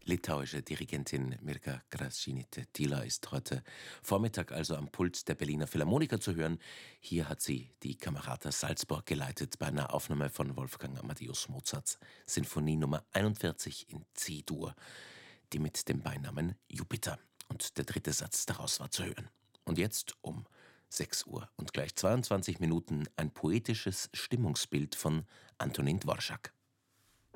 Litauische Dirigentin Mirga Gražinytė-Tyla ist heute Vormittag also am Pult der Berliner Philharmoniker zu hören. Hier hat sie die Camerata Salzburg geleitet bei einer Aufnahme von Wolfgang Amadeus Mozarts Sinfonie Nummer 41 in C-Dur, die mit dem Beinamen Jupiter. Und der dritte Satz daraus war zu hören. Und jetzt um 6 Uhr und gleich 22 Minuten ein poetisches Stimmungsbild von Antonin Dvorak.